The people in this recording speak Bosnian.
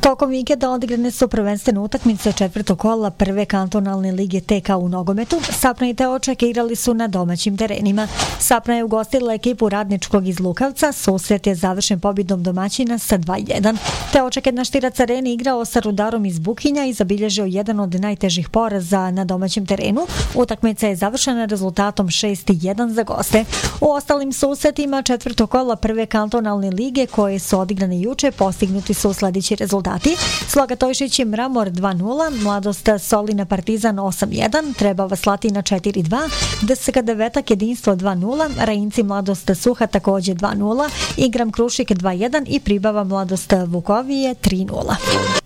Tokom vikenda odigrane su prvenstvene utakmice četvrtog kola prve kantonalne lige TK u nogometu. Sapna i Teočak igrali su na domaćim terenima. Sapna je ugostila ekipu Radničkog iz Lukavca, susret je završen pobjedom domaćina sa 2:1. Teočak je na Štirac areni igrao sa Rudarom iz Bukinja i zabilježio jedan od najtežih poraza na domaćem terenu. Utakmica je završena rezultatom 6:1 za goste. U ostalim susretima četvrtog kola prve kantonalne lige koje su odigrane juče postignuti su sljedeći rezultati. Sloga Tojšić i Mramor 2:0, Mladost Solina Partizan 8:1, Trebava Slatina 4:2, DSK Devetak Jedinstvo 2:0, Rajinci Mladost Suha također 2:0, Igram Krušik 2:1 i Pribava Mladost Vukovije 3:0.